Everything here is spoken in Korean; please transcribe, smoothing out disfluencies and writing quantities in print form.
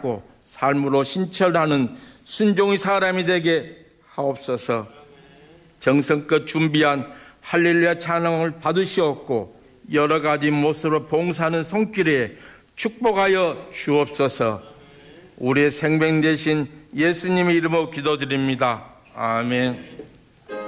깨닫고 삶으로 신철하는 순종의 사람이 되게 하옵소서. 정성껏 준비한 할렐루야 찬양을 받으시옵고 여러 가지 모습으로 봉사하는 손길에 축복하여 주옵소서. 우리의 생명 되신 예수님의 이름으로 기도드립니다. 아멘.